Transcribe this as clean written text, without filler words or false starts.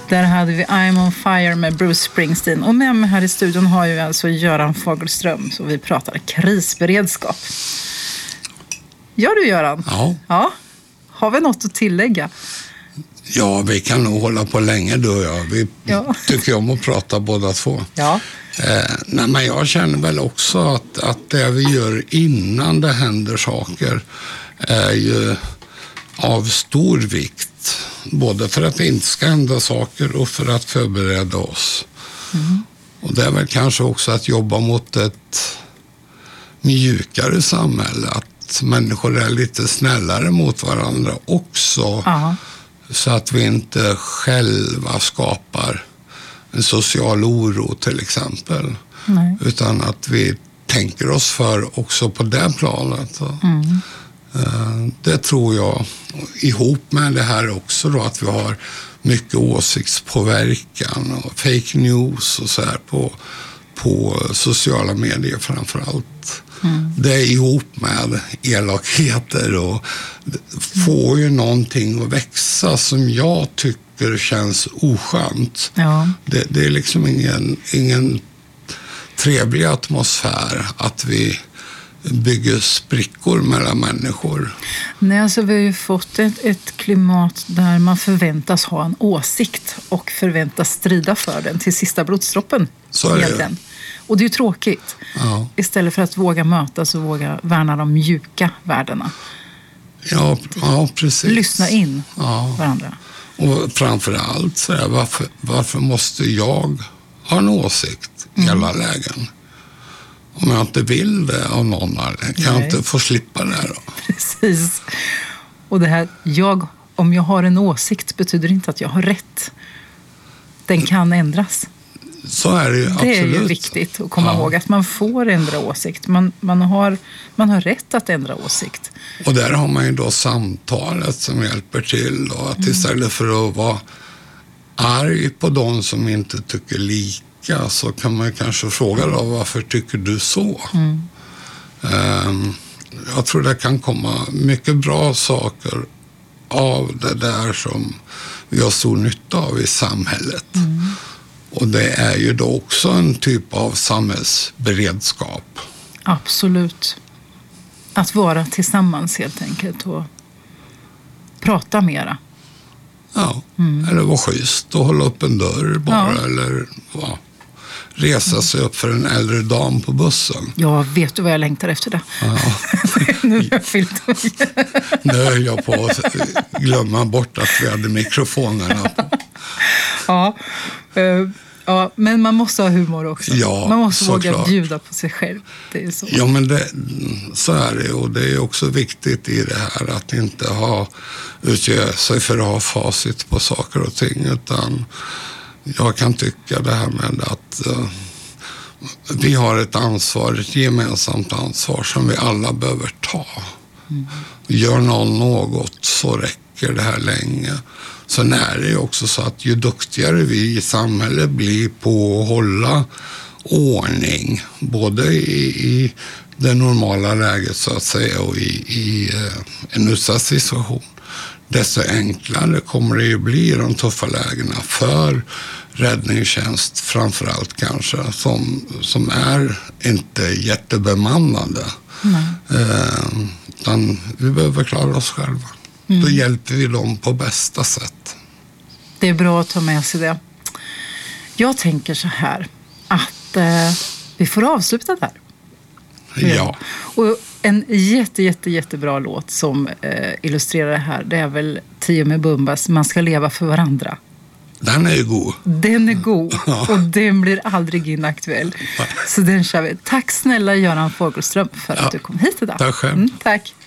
Där hade vi I'm on fire med Bruce Springsteen. Och med mig här i studion har ju alltså Göran Fagerström. Så vi pratar krisberedskap. Ja du Göran? Ja. Har vi något att tillägga? Ja, vi kan nog hålla på länge du och jag. Vi tycker om att prata båda två. Ja. Nej, men jag känner väl också att det vi gör innan det händer saker är ju av stor vikt. Både för att det inte ska hända saker och för att förbereda oss. Mm. Och det är väl kanske också att jobba mot ett mjukare samhälle. Att människor är lite snällare mot varandra också. Aha. Så att vi inte själva skapar en social oro till exempel. Nej. Utan att vi tänker oss för också på det planet. Mm. Det tror jag, ihop med det här också då, att vi har mycket åsiktspåverkan och fake news och så här på sociala medier framför allt. Mm. Det är ihop med elakheter och får ju någonting att växa som jag tycker känns oskönt. Ja. Det är liksom ingen trevlig atmosfär att vi bygger sprickor mellan människor. Nej, alltså vi har ju fått ett klimat där man förväntas ha en åsikt och förväntas strida för den till sista blodsdroppen. Så är det. Och det är ju tråkigt. Ja. Istället för att våga mötas och våga värna de mjuka värdena. Ja, precis. Lyssna in varandra. Och framförallt så är varför måste jag ha en åsikt i alla lägen? Om jag inte vill det av någon anledning, kan jag inte få slippa det då? Precis. Och det här, om jag har en åsikt betyder inte att jag har rätt. Den kan ändras. Så är det ju, absolut. Det är ju viktigt att komma ihåg att man får ändra åsikt. Man har rätt att ändra åsikt. Och där har man ju då samtalet som hjälper till. Då, att istället för att vara arg på de som inte tycker lika, så kan man kanske fråga då, varför tycker du så? Jag tror det kan komma mycket bra saker av det där som vi har stor nytta av i samhället. Och det är ju då också en typ av samhällsberedskap. Absolut. Att vara tillsammans helt enkelt och prata mera. Ja, eller vara schysst och hålla upp en dörr bara, eller resa sig upp för en äldre dam på bussen. Ja, vet du vad jag längtar efter det? Ja. Nu är jag fyllt. Nu höll jag på att glömma bort att vi hade mikrofonerna på. Ja, men man måste ha humor också. Ja, man måste våga bjuda på sig själv. Det är så. Ja, men så är det. Och det är också viktigt i det här att inte utge sig för att ha facit på saker och ting. Utan jag kan tycka det här med att vi har ett ansvar, ett gemensamt ansvar som vi alla behöver ta. Gör något så räcker det här länge. Sen är det ju också så att ju duktigare vi i samhället blir på att hålla ordning, både i det normala läget så att säga och i en utsatt situation, desto enklare kommer det ju bli i de tuffa lägena för räddningstjänst framförallt kanske, som är inte jättebemannade. Utan vi behöver klara oss själva. Då hjälper vi dem på bästa sätt. Det är bra att ta med sig det. Jag tänker så här att vi får avsluta där. Ja. Och en jättebra låt som illustrerar det här, det är väl Tio med Bumbas Man ska leva för varandra. Den är ju god. Den är god och den blir aldrig inaktuell. Så den kör vi. Tack snälla Göran Fagerström för att du kom hit idag. Tack själv. Tack.